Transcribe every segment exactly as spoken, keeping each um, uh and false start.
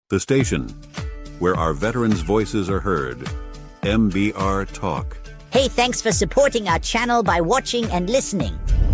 The station where our veterans' voices are heard. M B R Talk. Hey, thanks for supporting our channel by watching and listening.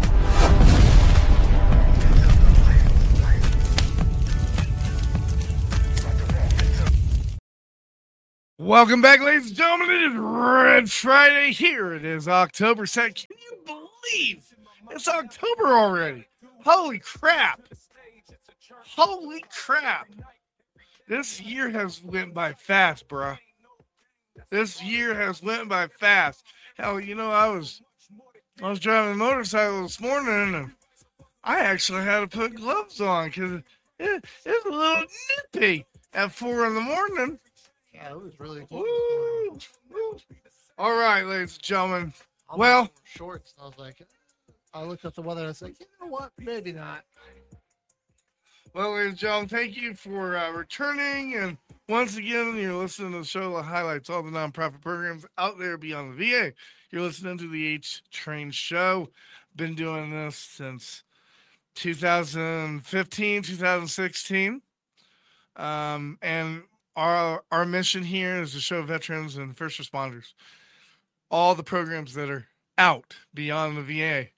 Welcome back, ladies and gentlemen. It is Red Friday. Here it is, October second. Can you believe it's October already? Holy crap. Holy crap. This year has went by fast, bruh. This year has went by fast. Hell, you know, I was I was driving a motorcycle this morning, and I actually had to put gloves on because it, it was a little nippy at four in the morning. Yeah, it was really cool. Woo, woo. All right, ladies and gentlemen. I Well, shorts. And I was like, I looked at the weather and I was like, you know what? Maybe not. Well, ladies and gentlemen, thank you for uh, returning. And once again, you're listening to the show that highlights all the nonprofit programs out there beyond the V A. You're listening to the H-Train Show. Been doing this since two thousand fifteen, two thousand sixteen. Um, and our, our mission here is to show veterans and first responders all the programs that are out beyond the V A.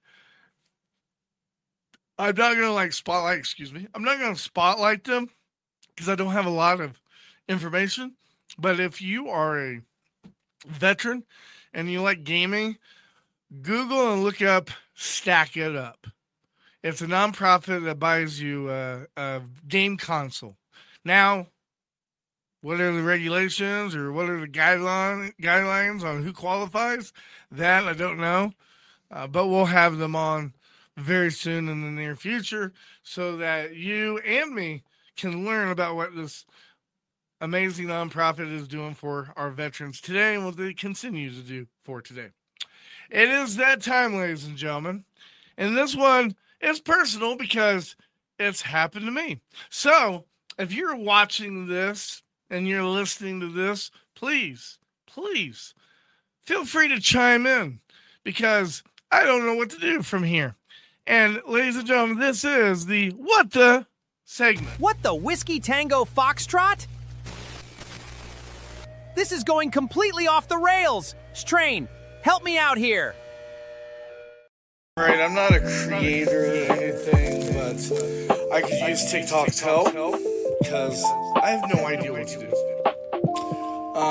I'm not going to like spotlight, excuse me. I'm not going to spotlight them because I don't have a lot of information. But if you are a veteran and you like gaming, Google and look up Stack It Up. It's a nonprofit that buys you a, a game console. Now, what are the regulations or what are the guideline, guidelines on who qualifies? That I don't know. Uh, but we'll have them on very soon in the near future so that you and me can learn about what this amazing nonprofit is doing for our veterans today and what they continue to do for today. It is that time, ladies and gentlemen. And this one is personal because it's happened to me. So if you're watching this and you're listening to this, please, please feel free to chime in because I don't know what to do from here. And ladies and gentlemen, this is the What the segment. What the Whiskey Tango Foxtrot? This is going completely off the rails. Strain, help me out here. All right, I'm not a creator or anything, but I could use TikTok's help because I have no idea what to do.